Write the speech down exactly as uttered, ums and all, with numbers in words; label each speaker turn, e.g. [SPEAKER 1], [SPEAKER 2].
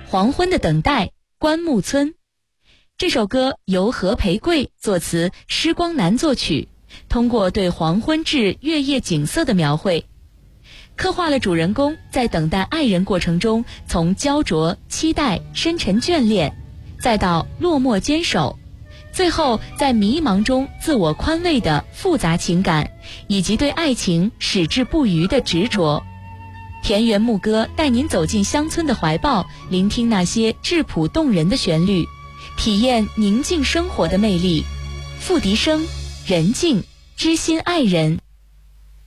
[SPEAKER 1] 黄昏的等待，关木村。这首歌由何培贵作词，施光南作曲，通过对黄昏至月夜景色的描绘，刻画了主人公在等待爱人过程中，从焦灼、期待、深沉眷恋，再到落寞坚守，最后在迷茫中自我宽慰的复杂情感，以及对爱情矢志不渝的执着。田园牧歌带您走进乡村的怀抱，聆听那些质朴动人的旋律，体验宁静生活的魅力。付笛声，人静，知心爱人。